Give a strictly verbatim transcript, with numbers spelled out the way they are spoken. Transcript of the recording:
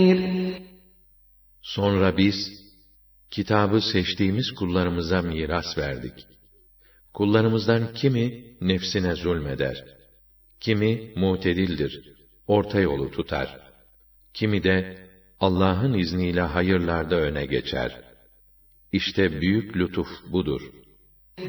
Sonra biz, kitabı seçtiğimiz kullarımıza miras verdik. Kullarımızdan kimi nefsine zulmeder, kimi mutedildir, orta yolu tutar, kimi de Allah'ın izniyle hayırlarda öne geçer. İşte büyük lütuf budur.